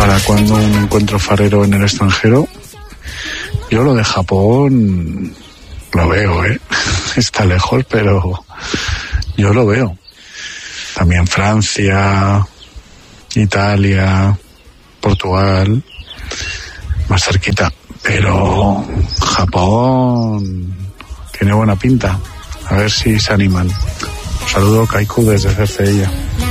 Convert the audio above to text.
para cuando un encuentro farero en el extranjero. Yo lo de Japón lo veo, está lejos, pero yo lo veo. También Francia, Italia, Portugal, más cerquita. Pero Japón tiene buena pinta. A ver si se animan. Un saludo, Kaiku, desde Cercedilla.